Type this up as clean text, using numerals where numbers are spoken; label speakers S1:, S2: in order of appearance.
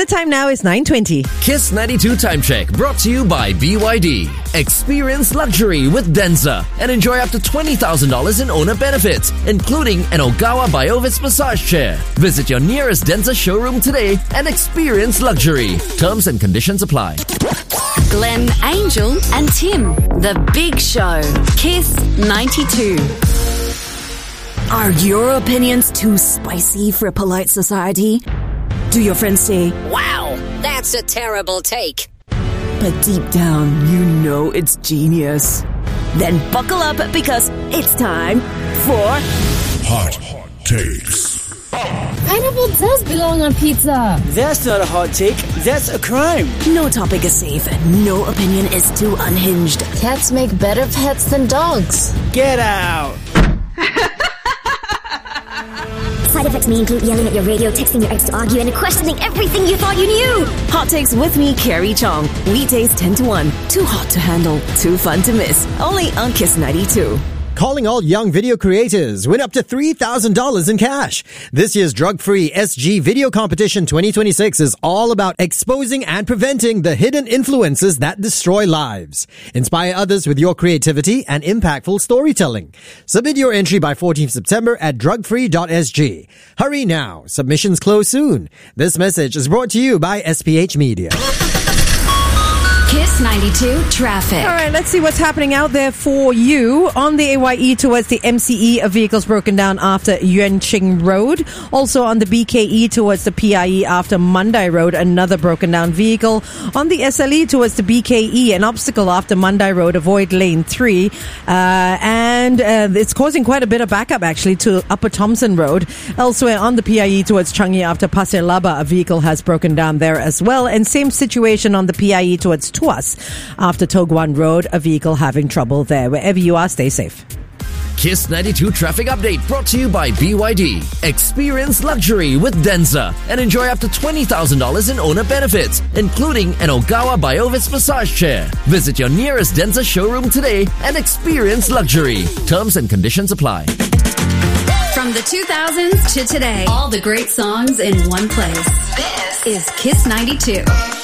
S1: The time now is 9:20.
S2: Kiss 92 Time Check brought to you by BYD. Experience luxury with Denza and enjoy up to $20,000 in owner benefits, including an Ogawa Biovis massage chair. Visit your nearest Denza showroom today and experience luxury. Terms and conditions apply.
S3: Glenn, Angel and Tim. The Big Show. Kiss 92.
S4: Are your opinions too spicy for a polite society? Do your friends say,
S5: "Wow, that's a terrible take"?
S4: But deep down, you know it's genius. Then buckle up because it's time for
S6: Hot Takes.
S7: Pineapple does belong on pizza.
S8: That's not a hot take. That's a crime.
S4: No topic is safe. No opinion is too unhinged.
S7: Cats make better pets than dogs.
S8: Get out.
S9: Side effects may include yelling at your radio, texting your ex to argue, and questioning everything you thought you knew.
S4: Hot Takes with me, Carrie Chong. Weekdays 10 to 1. Too hot to handle. Too fun to miss. Only on Kiss 92.
S10: Calling all young video creators. Win up to $3,000 in cash. This year's drug-free SG Video Competition 2026 is all about exposing and preventing the hidden influences that destroy lives. Inspire others with your creativity and impactful storytelling. Submit your entry by 14th September at drugfree.sg. Hurry now. Submissions close soon. This message is brought to you by SPH Media.
S3: Kiss 92 Traffic.
S1: All right, let's see what's happening out there for you. On the AYE towards the MCE, a vehicle's broken down after Yuan Ching Road. Also on the BKE towards the PIE after Mandai Road, another broken down vehicle. On the SLE towards the BKE, an obstacle after Mandai Road, avoid lane 3. And it's causing quite a bit of backup actually to Upper Thompson Road. Elsewhere on the PIE towards Changi after Pasir Laba, a vehicle has broken down there as well. And same situation on the PIE towards Tuas after Toguan Road, a vehicle having trouble there. Wherever you are, stay safe.
S2: Kiss 92 Traffic Update brought to you by BYD. Experience luxury with Denza and enjoy up to $20,000 in owner benefits, including an Ogawa Biovis massage chair. Visit your nearest Denza showroom today and experience luxury. Terms and conditions apply.
S3: From the 2000s to today, all the great songs in one place. This is Kiss 92.